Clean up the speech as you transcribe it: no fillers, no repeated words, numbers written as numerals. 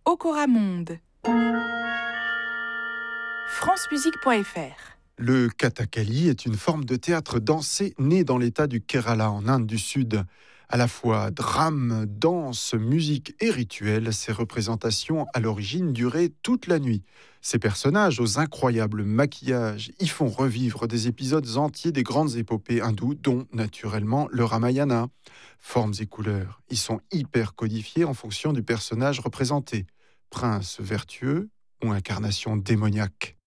Okoramonde. francemusique.fr. Le Kathakali est une forme de théâtre dansé née dans l'état du Kerala en Inde du Sud. À la fois drame, danse, musique et rituel, ces représentations à l'origine duraient toute la nuit. Ces personnages aux incroyables maquillages y font revivre des épisodes entiers des grandes épopées hindoues, dont naturellement le Ramayana. Formes et couleurs y sont hyper codifiées en fonction du personnage représenté. Prince vertueux ou incarnation démoniaque.